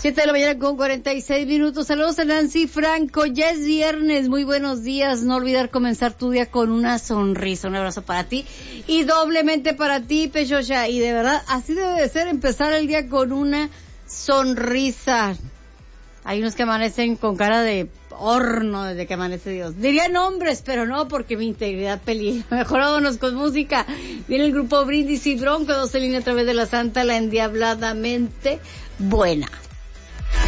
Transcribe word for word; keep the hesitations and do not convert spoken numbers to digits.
siete de la mañana con cuarenta y seis minutos. Saludos a Nancy Franco. Ya es viernes. Muy buenos días. No olvidar comenzar tu día con una sonrisa. Un abrazo para ti. Y doblemente para ti, Pechosha. Y de verdad, así debe de ser empezar el día con una sonrisa. Hay unos que amanecen con cara de horno desde que amanece Dios. Diría nombres, pero no, porque mi integridad peligra. Mejor vámonos con música. Viene el grupo Brindis y Bronco, dos en línea a través de la Santa, la endiabladamente buena.